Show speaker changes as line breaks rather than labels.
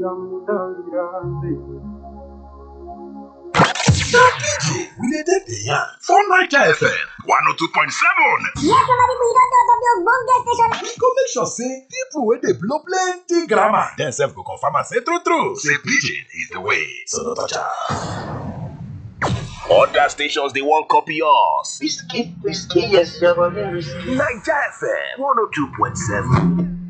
We dey the yarn for Naija FM 102.7.
Yes, somebody we don talk of the Ogbonge station.
We go make sure say people wey dey blow plenty grammar dem sef go confirm am say true say pidgin is the way, so no touch am. Other stations they won't copy us.
Risky, yes, you're risky.
Naija FM 102.7.